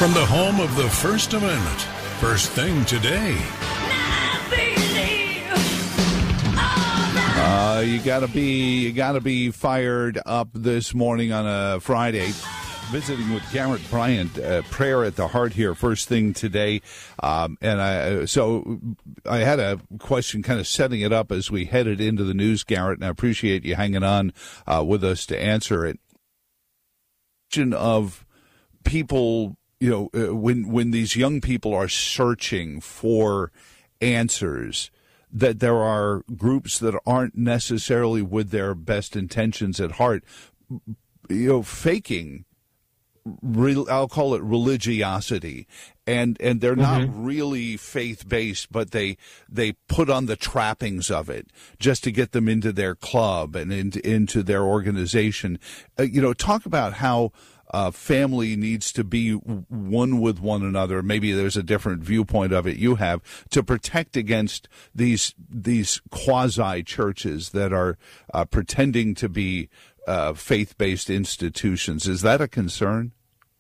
From the home of the First Amendment, First Thing Today. You gotta be fired up this morning on a Friday. Visiting with Garrett Bryant, Prayer at the Heart here, First Thing Today. So I had a question kind of setting it up as we headed into the news, Garrett, and I appreciate you hanging on with us to answer it. Of people, when these young people are searching for answers, that there are groups that aren't necessarily with their best intentions at heart, faking. I'll call it religiosity, and they're not really faith-based, but they put on the trappings of it just to get them into their club and into their organization. Talk about how family needs to be one with one another. Maybe there's a different viewpoint of it you have to protect against these quasi churches that are pretending to be faith-based institutions. Is that a concern?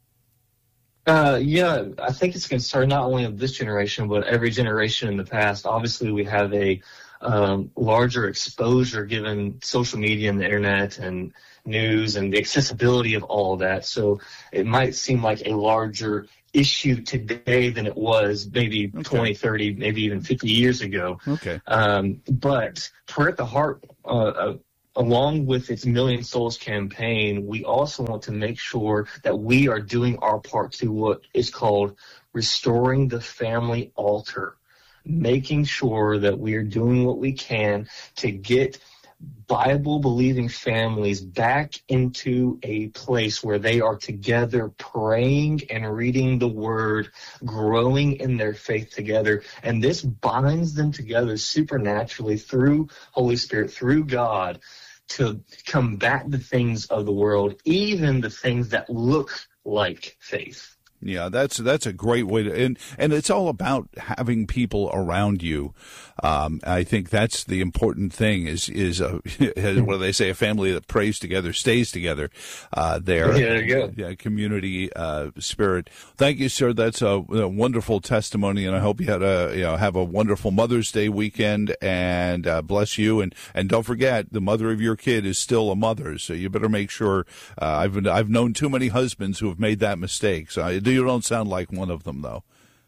Yeah, I think it's a concern not only of this generation, but every generation in the past. Obviously, we have a larger exposure given social media and the internet and news and the accessibility of all of that. So it might seem like a larger issue today than it was maybe 20, 30, maybe even 50 years ago. Okay. But Prayer at the Heart, along with its Million Souls campaign, we also want to make sure that we are doing our part to what is called restoring the family altar, making sure that we are doing what we can to get Bible-believing families back into a place where they are together praying and reading the Word, growing in their faith together. And this binds them together supernaturally through Holy Spirit, through God, to combat the things of the world, even the things that look like faith. Yeah, that's a great way to, and it's all about having people around you. I think that's the important thing is what do they say? A family that prays together stays together. There you go. Community spirit. Thank you, sir. That's a wonderful testimony, and I hope you had have a wonderful Mother's Day weekend. And bless you. And don't forget, the mother of your kid is still a mother, so you better make sure. I've known too many husbands who have made that mistake. So you don't sound like one of them, though.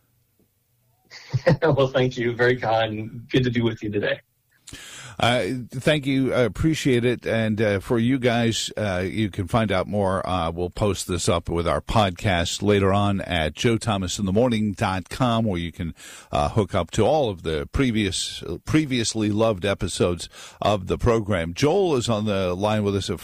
Well, thank you. Very kind. Good to be with you today. Thank you. I appreciate it. And for you guys, you can find out more. We'll post this up with our podcast later on at joethomasinthemorning.com, where you can hook up to all of the previously loved episodes of the program. Joel is on the line with us at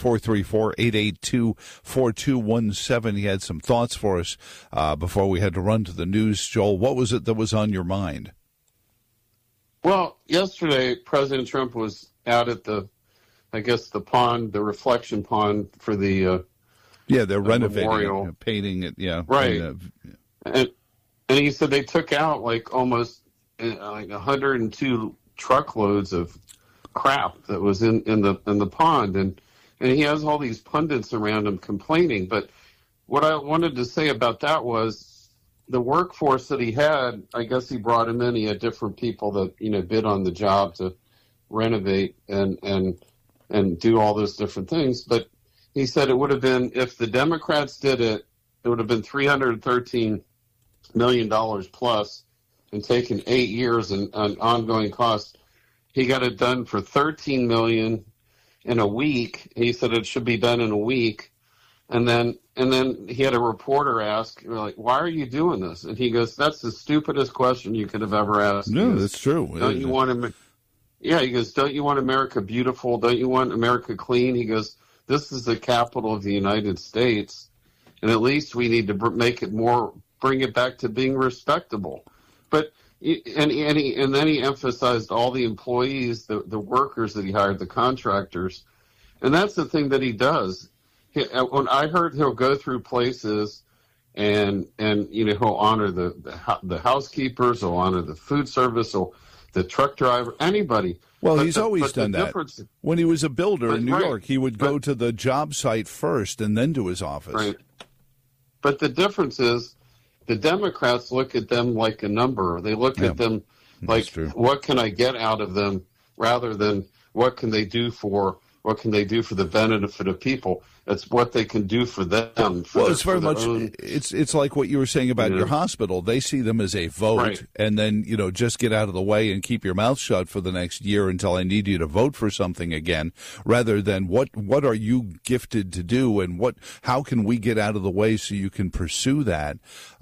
434-882-4217. He had some thoughts for us before we had to run to the news. Joel, what was it that was on your mind? Well, yesterday, President Trump was out at the pond, the reflection pond for the they're renovating memorial. It, painting it, right. And he said they took out almost 102 truckloads of crap that was in the pond, and he has all these pundits around him complaining. But what I wanted to say about that was, the workforce that he had, I guess he brought him in. He had different people that, bid on the job to renovate and do all those different things. But he said it would have been, if the Democrats did it, it would have been $313 million plus and taken 8 years and ongoing costs. He got it done for $13 million in a week. He said it should be done in a week. And then he had a reporter ask, why are you doing this? And he goes, that's the stupidest question you could have ever asked. No, that's true. Don't you want to? Yeah, he goes, don't you want America beautiful? Don't you want America clean? He goes, this is the capital of the United States, and at least we need to make it more, bring it back to being respectable. But and then he emphasized all the employees, the workers that he hired, the contractors, and that's the thing that he does. When I heard he'll go through places and he'll honor the housekeepers, he'll honor the food service, or the truck driver, anybody. Well, he's always done that. When he was a builder in New York, he would go to the job site first and then to his office. Right. But the difference is The Democrats look at them like a number. They look at them like, what can I get out of them, rather than what can they do for the benefit of people. It's what they can do for them. It's very much. It's like what you were saying about your hospital. They see them as a vote, and then just get out of the way and keep your mouth shut for the next year until I need you to vote for something again. Rather than what are you gifted to do, and how can we get out of the way so you can pursue that?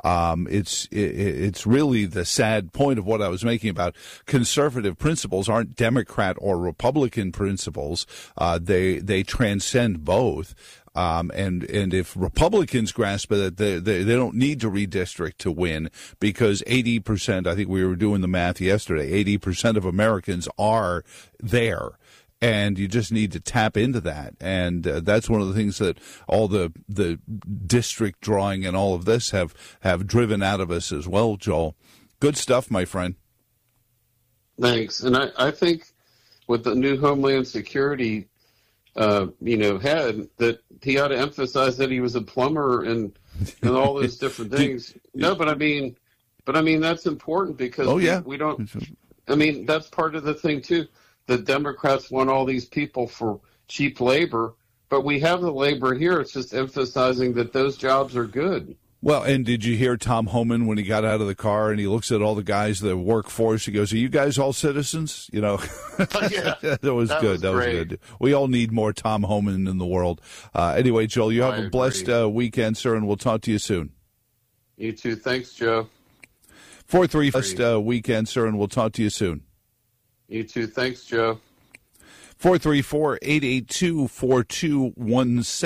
It's really the sad point of what I was making about conservative principles aren't Democrat or Republican principles. They transcend both. And if Republicans grasp it, they don't need to redistrict to win, because 80%, I think we were doing the math yesterday, 80% of Americans are there. And you just need to tap into that. And that's one of the things that all the district drawing and all of this have driven out of us as well, Joel. Good stuff, my friend. Thanks. And I think with the new Homeland Security head, that he ought to emphasize that he was a plumber and all those different things. No, but I mean that's important, because we don't. I mean, that's part of the thing too. The Democrats want all these people for cheap labor, but we have the labor here. It's just emphasizing that those jobs are good. Well, and did you hear Tom Homan when he got out of the car and he looks at all the guys, the workforce? He goes, "Are you guys all citizens?" Yeah, that was good. That was good. We all need more Tom Homan in the world. Anyway, Joel, you have a blessed weekend, sir, and we'll talk to you soon. You too. Thanks, Joe. 4-3 blessed weekend, sir, and we'll talk to you soon. You too. Thanks, Joe. 434-882-4217.